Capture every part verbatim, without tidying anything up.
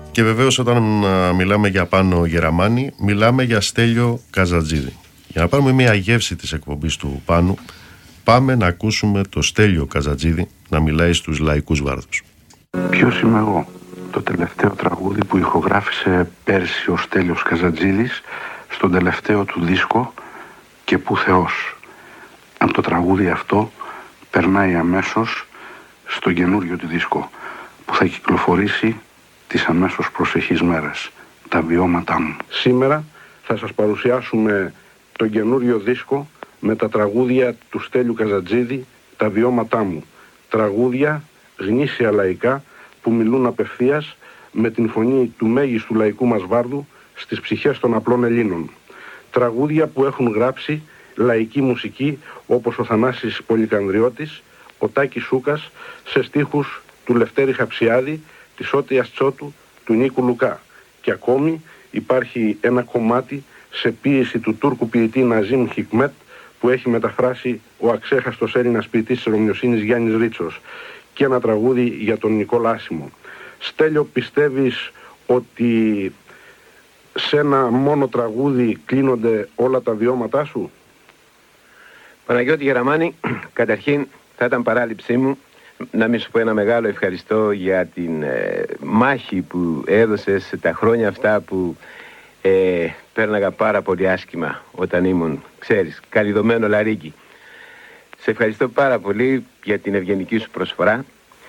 Και βεβαίως όταν α, μιλάμε για Πάνο Γεραμάνη, μιλάμε για Στέλιο Καζατζίδη. Για να πάρουμε μια γεύση της εκπομπής του Πάνου, πάμε να ακούσουμε το Στέλιο Καζατζίδη να μιλάει στους λαϊκούς βάρδους. Ποιος είμαι εγώ? Το τελευταίο τραγούδι που ηχογράφησε πέρσι ο Στέλιος Καζατζίδης στον τελευταίο του δίσκο «Και πού Θεός». Από το τραγούδι αυτό περνάει αμέσως στο καινούριο του δίσκο που θα κυκλοφορήσει τις αμέσως προσεχείς μέρες, «Τα βιώματά μου». Σήμερα θα σας παρουσιάσουμε τον καινούριο δίσκο με τα τραγούδια του Στέλιου Καζατζίδη, «Τα βιώματά μου». Τραγούδια γνήσια λαϊκά που μιλούν απευθείας με την φωνή του μέγιστου λαϊκού μας βάρδου στις ψυχές των απλών Ελλήνων. Τραγούδια που έχουν γράψει λαϊκή μουσική όπως ο Θανάσης Πολυκανδριώτης, ο Τάκης Σούκας, σε στίχους του Λευτέρη Χαψιάδη, της Ότιας Τσότου, του Νίκου Λουκά. Και ακόμη υπάρχει ένα κομμάτι σε ποίηση του Τούρκου ποιητή Ναζίμ Χικμέτ που έχει μεταφράσει ο αξέχαστος Έλληνας ποιητής της Ρωμιοσύνης Γιάννης Ρίτσος, και ένα τραγούδι για τον Νικόλα Άσιμο. Στέλιο, πιστεύεις ότι σε ένα μόνο τραγούδι κλείνονται όλα τα βιώματά σου? Παναγιώτη Γεραμάνη, καταρχήν θα ήταν παράληψή μου να μην σου πω ένα μεγάλο ευχαριστώ για την ε, μάχη που έδωσες τα χρόνια αυτά που ε, πέρναγα πάρα πολύ άσχημα όταν ήμουν, ξέρεις, καλυδωμένο λαρίκι. Σε ευχαριστώ πάρα πολύ για την ευγενική σου προσφορά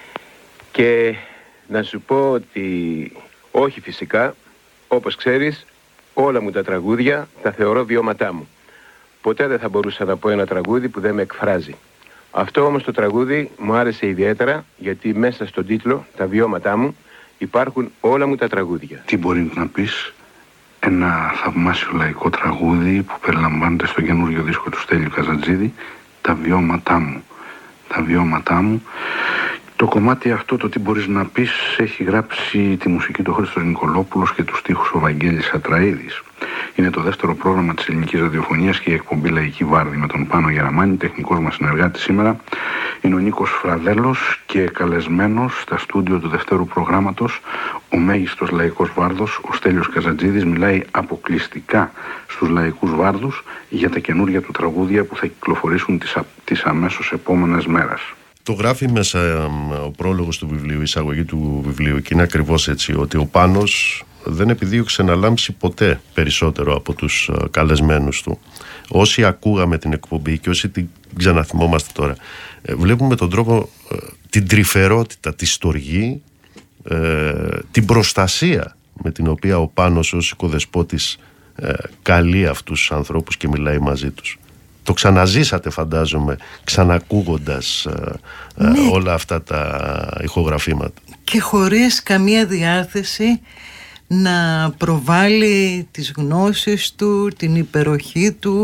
και να σου πω ότι όχι φυσικά, όπως ξέρεις, όλα μου τα τραγούδια τα θεωρώ βιώματά μου. Ποτέ δεν θα μπορούσα να πω ένα τραγούδι που δεν με εκφράζει. Αυτό όμως το τραγούδι μου άρεσε ιδιαίτερα γιατί μέσα στον τίτλο, «Τα βιώματά μου», υπάρχουν όλα μου τα τραγούδια. Τι μπορεί να πεις? Ένα θαυμάσιο λαϊκό τραγούδι που περιλαμβάνεται στο καινούριο δίσκο του Στέλιου Καζατζίδη, «Τα βιώματά μου». Τα βιώματά μου. Το κομμάτι αυτό, το τι μπορείς να πεις, έχει γράψει τη μουσική του Χρήστος Νικολόπουλος και τους στίχους ο Βαγγέλης Ατραίδης. Είναι το δεύτερο πρόγραμμα της ελληνικής ραδιοφωνίας και η εκπομπή Λαϊκή Βάρδη με τον Πάνο Γεραμάνη. Τεχνικός μας συνεργάτης σήμερα είναι ο Νίκος Φραδέλος και καλεσμένος στα στούντιο του δευτέρου προγράμματος ο μέγιστος λαϊκός βάρδος, ο Στέλιος Καζατζίδης. Μιλάει αποκλειστικά στους λαϊκούς βάρδους για τα καινούργια του τραγούδια που θα κυκλοφορήσουν τις, α, τις αμέσως επόμενες μέρες. Το γράφει μέσα ο πρόλογος του βιβλίου, η εισαγωγή του βιβλίου, και είναι ακριβώς έτσι, ότι ο Πάνος δεν επιδίωξε να λάμψει ποτέ περισσότερο από τους καλεσμένους του. Όσοι ακούγαμε την εκπομπή και όσοι την ξαναθυμόμαστε τώρα, βλέπουμε τον τρόπο, την τρυφερότητα, τη στοργή, την προστασία με την οποία ο Πάνος ως οικοδεσπότης καλεί αυτούς τους ανθρώπους και μιλάει μαζί τους. Το ξαναζήσατε, φαντάζομαι, ξανακούγοντας ναι, όλα αυτά τα ηχογραφήματα. Και χωρίς καμία διάθεση να προβάλλει τις γνώσεις του, την υπεροχή του.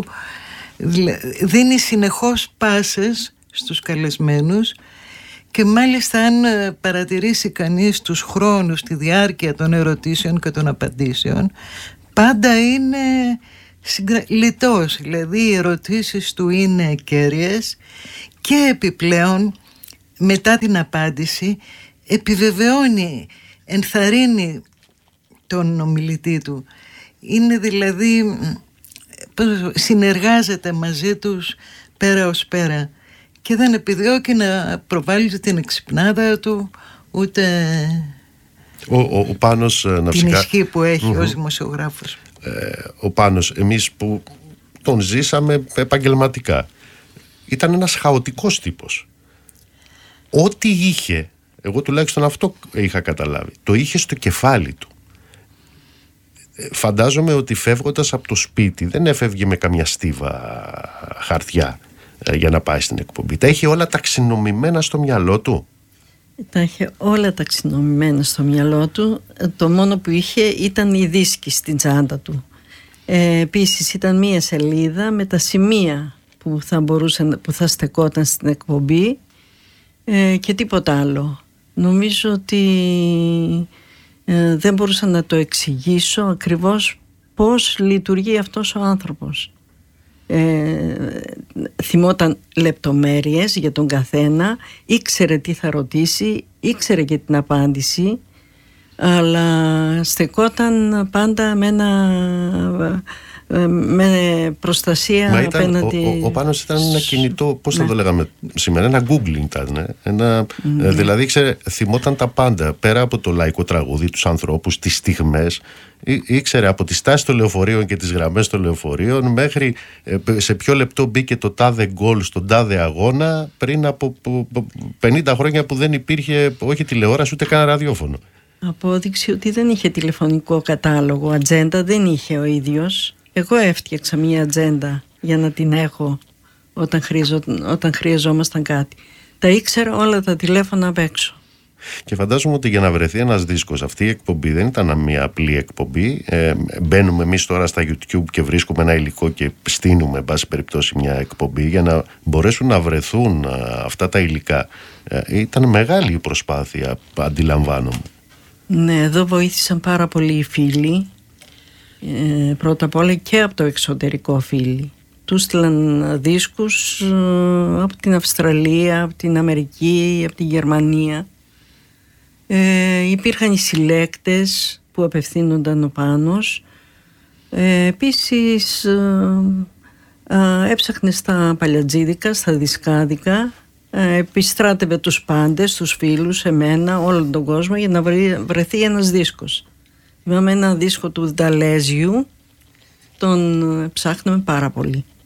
Δίνει συνεχώς πάσες στους καλεσμένους και μάλιστα αν παρατηρήσει κανείς τους χρόνους, τη διάρκεια των ερωτήσεων και των απαντήσεων, πάντα είναι συγκρα... λιτός, δηλαδή οι ερωτήσεις του είναι κέρυες και επιπλέον μετά την απάντηση επιβεβαιώνει, ενθαρρύνει τον ομιλητή του. Είναι δηλαδή, συνεργάζεται μαζί τους πέρα ως πέρα και δεν επιδιώκει να προβάλλει την εξυπνάδα του ούτε ο, ο, ο Πάνος, την ναυσικά... ισχύ που έχει mm-hmm. ως δημοσιογράφος. Ε, ο Πάνος, εμείς που τον ζήσαμε επαγγελματικά, ήταν ένας χαοτικός τύπος. Ό,τι είχε, εγώ τουλάχιστον αυτό είχα καταλάβει, το είχε στο κεφάλι του. Φαντάζομαι ότι φεύγοντας από το σπίτι δεν έφευγε με καμιά στίβα χαρτιά ε, για να πάει στην εκπομπή. Τα είχε όλα ταξινομημένα στο μυαλό του. Τα είχε όλα ταξινομημένα στο μυαλό του. Το μόνο που είχε ήταν οι δίσκοι στην τσάντα του. Ε, επίσης ήταν μία σελίδα με τα σημεία που θα, μπορούσαν, που θα στεκόταν στην εκπομπή ε, και τίποτα άλλο. Νομίζω ότι ε, δεν μπορούσα να το εξηγήσω ακριβώς πώς λειτουργεί αυτός ο άνθρωπος. Ε, θυμόταν λεπτομέρειες για τον καθένα, ήξερε τι θα ρωτήσει, ήξερε και την απάντηση. αλλά στεκόταν πάντα με ένα... με προστασία. Μα ήταν, απέναντι... ο, ο, ο Πάνος ήταν ένα κινητό, πώς ναι. θα το λέγαμε σήμερα, ένα Google ήταν, ένα, ναι. δηλαδή ξέρε, θυμόταν τα πάντα, πέρα από το λαϊκό τραγούδι, τους ανθρώπους, τις στιγμές, ή, ήξερε από τη στάση των λεωφορείων και τις γραμμές των λεωφορείων μέχρι σε ποιο λεπτό μπήκε το τάδε γκολ στον τάδε αγώνα, πριν από πενήντα χρόνια που δεν υπήρχε όχι τηλεόραση ούτε καν ραδιόφωνο. Απόδειξη ότι δεν είχε τηλεφωνικό κατάλογο, ατζέντα δεν είχε ο ίδιος. Εγώ έφτιαξα μία ατζέντα για να την έχω όταν, χρειαζό, όταν χρειαζόμασταν κάτι. Τα ήξερα όλα τα τηλέφωνα απ' έξω. Και φαντάζομαι ότι για να βρεθεί ένας δίσκος, αυτή η εκπομπή δεν ήταν μια απλή εκπομπή. Ε, μπαίνουμε εμείς τώρα στα YouTube και βρίσκουμε ένα υλικό και στείνουμε, εν πάση περιπτώσει, μια εκπομπή για να μπορέσουν να βρεθούν α, αυτά τα υλικά. Ε, ήταν μεγάλη η προσπάθεια, αντιλαμβάνομαι. Ναι, εδώ βοήθησαν πάρα πολλοί οι φίλοι. Ε, πρώτα απ' όλα και από το εξωτερικό φίλοι. Τους στείλαν δίσκους ε, από την Αυστραλία, από την Αμερική, από τη Γερμανία. Ε, υπήρχαν οι συλλέκτες που απευθύνονταν ο Πάνος. Ε, επίσης ε, ε, έψαχνε στα παλιατζίδικα, στα δισκάδικα, ε, επιστράτευε τους πάντες, τους φίλους, εμένα, όλον τον κόσμο για να βρει, βρεθεί ένας δίσκος. Θυμάμαι ένα δίσκο του Νταλέζιου, τον ψάχνουμε πάρα πολύ.